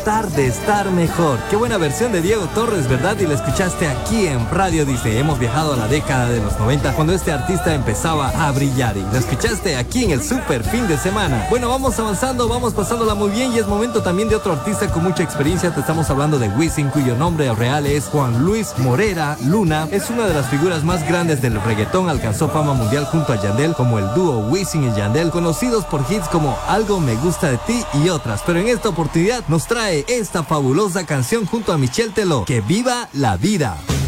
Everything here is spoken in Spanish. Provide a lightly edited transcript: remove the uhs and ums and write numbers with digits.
tratar de estar mejor. Qué buena versión de Diego Torres, ¿verdad? Y la escuchaste aquí en Radio Dice. Hemos viajado a la década de los 90 cuando este artista empezaba a brillar y la escuchaste aquí en el super fin de semana. Bueno, vamos avanzando, vamos pasándola muy bien y es momento también de otro artista con mucha experiencia. Te estamos hablando de Wisin, cuyo nombre real es Juan Luis Morera Luna. Es una de las figuras más grandes del reggaetón. Alcanzó fama mundial junto a Yandel como el dúo Wisin y Yandel, conocidos por hits como Algo me gusta de ti y otras. Pero en esta oportunidad nos trae esta fabulosa canción junto a Michelle Teló, Que viva la vida.